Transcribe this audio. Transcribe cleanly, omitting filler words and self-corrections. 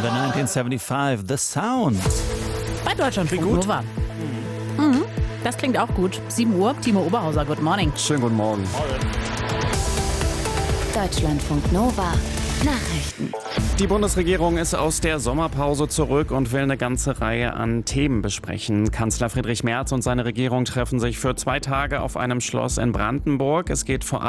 The 1975, The Sound. Bei Deutschlandfunk Klingt gut. Nova. Das klingt auch gut. 7 Uhr, Timo Oberhauser, good morning. Schönen guten Morgen. Deutschlandfunk Nova. Nachrichten. Die Bundesregierung ist aus der Sommerpause zurück und will eine ganze Reihe an Themen besprechen. Kanzler Friedrich Merz und seine Regierung treffen sich für 2 Tage auf einem Schloss in Brandenburg. Es geht vor allem